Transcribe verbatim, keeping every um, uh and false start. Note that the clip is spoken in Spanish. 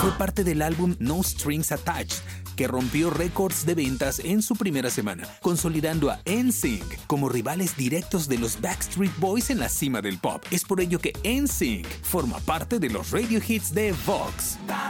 fue parte del álbum No Strings Attached, que rompió récords de ventas en su primera semana, consolidando a N Sync como rivales directos de los Backstreet Boys en la cima del pop. Es por ello que N Sync forma parte de los radio hits de Vox.